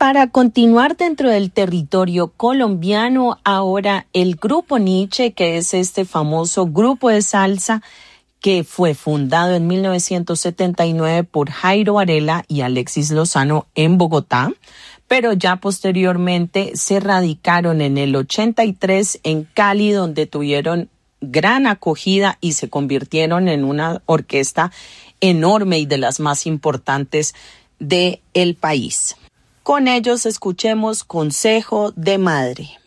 para continuar dentro del territorio colombiano, ahora el Grupo Niche, que es este famoso grupo de salsa que fue fundado en 1979 por Jairo Varela y Alexis Lozano en Bogotá, pero ya posteriormente se radicaron en el 83 en Cali, donde tuvieron gran acogida y se convirtieron en una orquesta enorme y de las más importantes del país. Con ellos escuchemos Consejo de Madre.